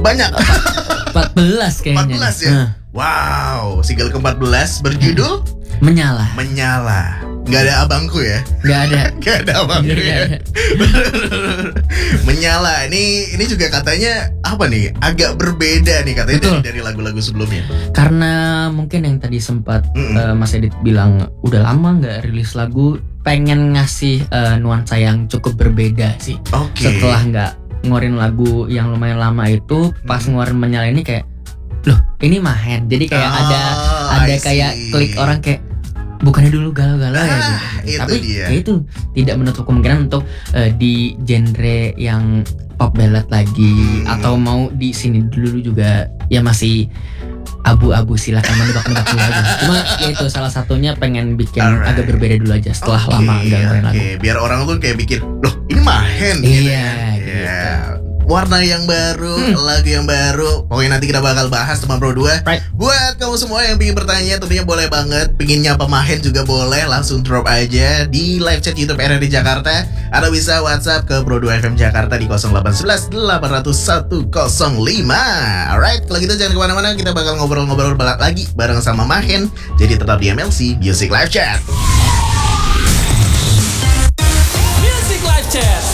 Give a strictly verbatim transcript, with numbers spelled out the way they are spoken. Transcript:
Banyak. empat belas kayaknya. empat belas ya. Nah. Wow, single keempat belas berjudul Menyala. Menyala. Gak ada abangku ya? Gak ada. Gak ada abangku Gak ya. ada. Menyala. Ini ini juga katanya apa nih? Agak berbeda nih katanya dari, dari lagu-lagu sebelumnya. Karena mungkin yang tadi sempat Mm-mm. uh, Mas Edit bilang udah lama nggak rilis lagu, pengen ngasih uh, nuansa yang cukup berbeda sih. Oke. Setelah nggak ngeluarin lagu yang lumayan lama itu, pas Hmm. ngeluarin Menyala ini kayak, loh ini Mahen. Jadi kayak Oh, ada ada I kayak see. klik orang kayak bukannya dulu galau-galau ya Ah, gitu. itu Tapi dia. ya itu tidak menutup kemungkinan untuk uh, di genre yang pop ballad lagi, Hmm. atau mau di sini dulu juga ya masih abu-abu, silakan menebak-nebak dulu aja. Cuma ya itu salah satunya pengen bikin Alright. agak berbeda dulu aja setelah Oke, lama nggak ngeluarin oke. lagu. Biar orang tuh kayak bikin, loh ini Mahen gitu Iya, kan? gitu. Iya. Warna yang baru, Hmm. lagu yang baru. Pokoknya nanti kita bakal bahas teman Pro dua. Right. Buat kamu semua yang ingin bertanya, tentunya boleh banget. Pengen nyapa Mahen juga boleh, langsung drop aja di live chat YouTube R R D Jakarta. Atau bisa WhatsApp ke Pro dua F M Jakarta di nol delapan satu satu delapan nol satu nol lima. Alright, kalau gitu jangan kemana-mana, kita bakal ngobrol-ngobrol balak lagi bareng sama Mahen. Jadi tetap di M L C Music Live Chat. Music Live Chat.